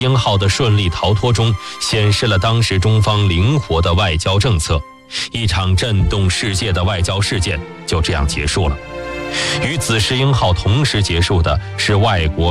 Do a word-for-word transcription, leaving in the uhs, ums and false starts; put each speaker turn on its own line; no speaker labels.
英号的顺利逃脱中，显示了当时中方灵活的外交政策。一场震动世界的外交事件就这样结束了。与紫石英号同时结束的是外国